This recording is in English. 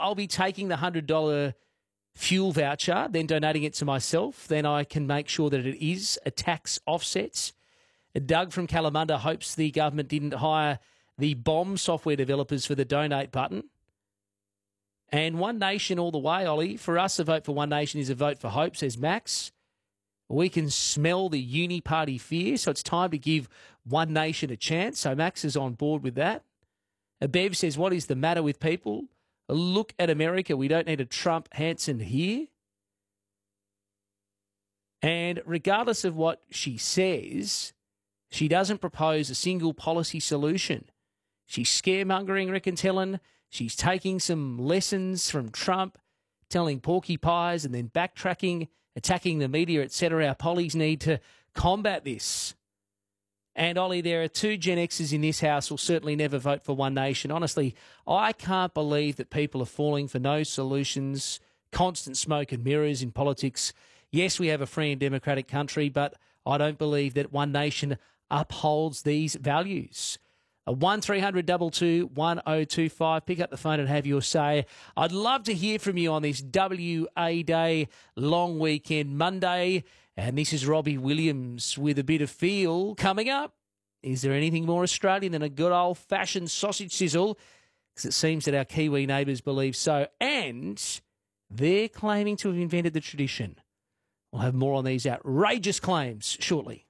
I'll be taking the $100 fuel voucher, then donating it to myself. Then I can make sure that it is a tax offset. Doug from Kalamunda hopes the government didn't hire the bomb software developers for the donate button. And One Nation all the way, Ollie. For us, a vote for One Nation is a vote for hope, says Max. We can smell the uni party fear, so it's time to give One Nation a chance. So Max is on board with that. Bev says, what is the matter with people? Look at America. We don't need a Trump Hanson here. And regardless of what she says, she doesn't propose a single policy solution. She's scaremongering, Rick and Tellen. She's taking some lessons from Trump, telling porcupines and then backtracking, attacking the media, etc. Our pollies need to combat this. And, Ollie, there are two Gen Xers in this house who will certainly never vote for One Nation. Honestly, I can't believe that people are falling for no solutions, constant smoke and mirrors in politics. Yes, we have a free and democratic country, but I don't believe that One Nation upholds these values. 1300 22 1025. Pick up the phone and have your say. I'd love to hear from you on this WA Day long weekend Monday. And this is Robbie Williams with a bit of feel coming up. Is there anything more Australian than a good old-fashioned sausage sizzle? Because it seems that our Kiwi neighbours believe so. And they're claiming to have invented the tradition. We'll have more on these outrageous claims shortly.